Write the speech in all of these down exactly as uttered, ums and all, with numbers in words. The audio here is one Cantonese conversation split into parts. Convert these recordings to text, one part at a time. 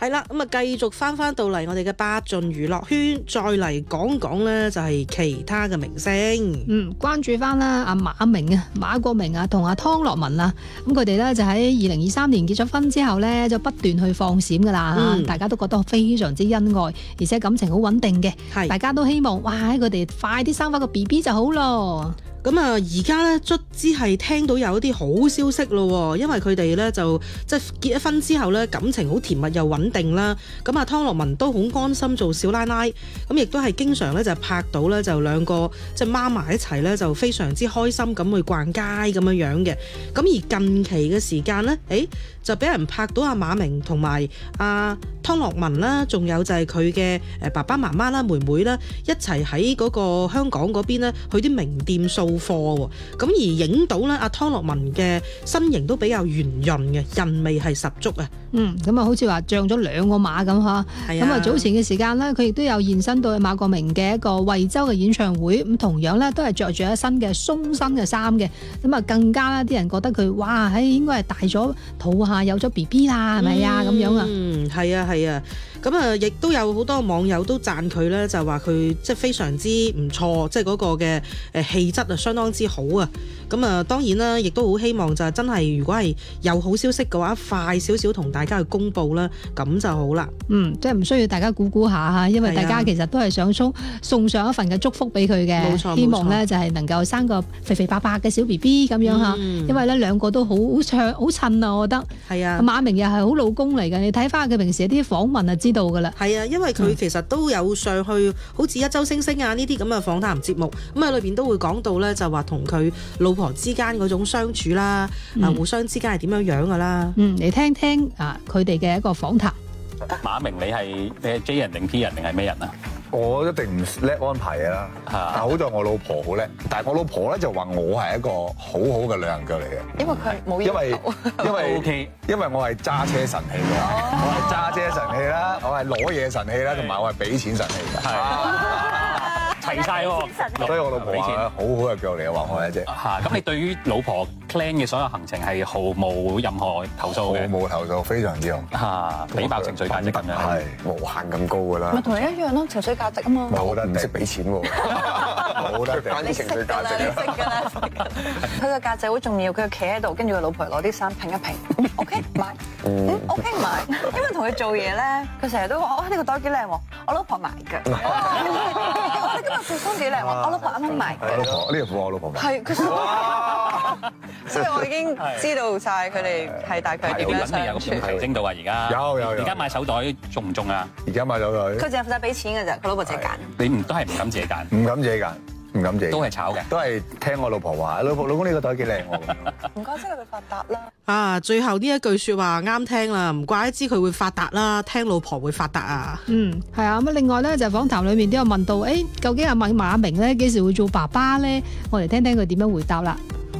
係啦，咁啊繼續翻翻到嚟我哋嘅八盡娛樂圈，再嚟講講咧就係其他嘅明星。 嗯，關注翻啦，阿馬明啊、馬國明啊同阿湯洛雯啊，咁佢哋咧就喺二零二三年結咗婚之後咧，就不斷去放閃噶啦，嗯、大家都覺得非常之恩愛，而且感情好穩定嘅， 係大家都希望哇，佢哋快啲生翻個 B B 就好咯。 咁啊，而家咧卒之係聽到有一啲好消息咯，因為佢哋咧就即係結咗婚之後咧，感情好甜蜜又穩定啦。咁啊，湯洛雯都好安心做少奶奶，咁亦都係經常咧就拍到咧就兩個即係孖埋一齊咧，就非常之開心咁去逛街咁樣樣嘅。咁而近期嘅時間咧，誒就俾人拍到阿馬明同埋阿湯洛雯啦，仲有就係佢嘅誒爸爸媽媽啦、妹妹啦，一齊喺嗰個香港嗰邊咧去啲名店掃貨喎。咁而影到咧阿湯洛雯嘅身形都比較圓潤嘅，人味係十足啊。 嗯，咁啊好似話漲咗兩個碼咁嚇。咁啊早前嘅時間呢，佢亦都有現身到馬國明嘅一個惠州嘅演唱會，咁同樣咧都係着住一身嘅鬆身嘅衫嘅，咁啊更加啦啲人覺得佢哇，喺應該係大咗肚下有咗 B B 啦，係咪啊咁樣啊？ 嗯，係啊係啊。咁啊，亦都有好多網友都讚佢咧，就話佢即係非常之唔錯，即係嗰個嘅誒氣質啊，相當之好啊。咁啊，當然啦，亦都好希望就係真係如果係有好消息嘅話，快少少同大家去公佈啦，咁就好啦。 嗯，即係唔需要大家估估下嚇，因為大家其實都係想送送上一份嘅祝福俾佢嘅， 冇錯， 希望咧就係能夠生個肥肥白白嘅小 B B 咁樣嚇。嗯、因為咧兩個都好唱好襯啊，我覺得。係啊。馬明又係好老公嚟嘅，你睇翻佢平時啲訪問啊，知道㗎啦。 係啊，因為佢其實都有上去好似一周星星啊呢啲咁嘅訪談節目，咁啊裏邊都會講到咧，就話同佢老婆之間嗰種相處啦，嗯、啊互相之間係點樣樣㗎啦。 嗯，嚟聽聽啊佢哋嘅一個訪談。 馬明，你係你係 J 人定 P 人定係咩人啊？ 我一定唔叻安排嘢啦，但好在我老婆好叻。但係我老婆咧就話我係一個好好嘅旅行腳嚟嘅， 因為佢冇因為因為 OK，因為我係揸車神器㗎，我係揸車神器啦，我係攞嘢神器啦，同埋我係俾錢神器㗎。 齊曬喎， 所以我老婆話好好嘅腳嚟嘅，話我一隻。 嚇，咁你對於老婆 plan 嘅所有行程係毫無任何投訴嘅？ 毫無投訴，非常之好。 嚇，俾爆情緒價值咁樣。 係無限咁高㗎啦。 咪同你一樣咯，情緒價值啊嘛。 冇得唔識俾錢喎，冇得訂啲情緒價值。 你識㗎啦，佢個價值好重要，佢企喺度，跟住個老婆攞啲衫拼一拼 ，OK 買，嗯 OK 買，因為同佢做嘢咧，佢成日都話：哇呢個袋幾靚喎，我老婆買㗎。我哋今日做衫幾靚喎，我老婆啱啱買。 我老婆呢個褲我老婆買。 係佢，所以我已經知道晒佢哋係大概點樣相處。 提升到啊！而家有有有。 而家買手袋中唔中啊？ 而家買手袋。佢淨係負責俾錢㗎咋，佢老婆自己揀。 你唔都係唔敢自己揀？ 唔敢自己揀，唔敢自己。 都係炒嘅， 都係聽我老婆話。老婆老公呢個袋幾靚喎。 唔怪之佢發達啦。 啊，最後呢一句説話啱聽啦，唔怪得知佢會發達啦，聽老婆會發達啊。 嗯，係啊，咁另外咧就訪談裏面都有問到，誒、欸、究竟阿馬馬明咧幾時會做爸爸咧？我嚟聽聽佢點樣回答啦。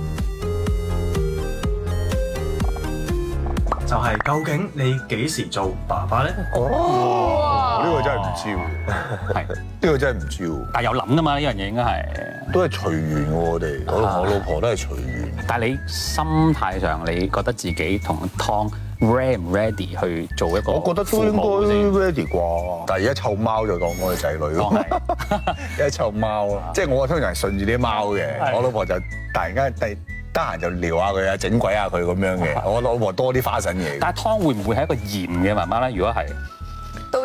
就係究竟你幾時做爸爸咧？ 哦，呢、呢個真係唔知喎，係呢個真係唔知喎。 但係有諗㗎嘛？呢樣嘢應該係都係隨緣喎，我哋我同我老婆都係隨緣。 但係你心態上，你覺得自己同湯 ready 唔 ready 去做一個？ 我覺得都應該 ready 啩。但係而家湊貓就當我係仔女咯。而家湊貓啊，即係我通常係順住啲貓嘅，我老婆就突然間第。得閒就撩下佢啊，整鬼下佢咁樣嘅。我老婆多啲花神嘢。 但係湯會唔會係一個嚴嘅媽媽咧？如果係？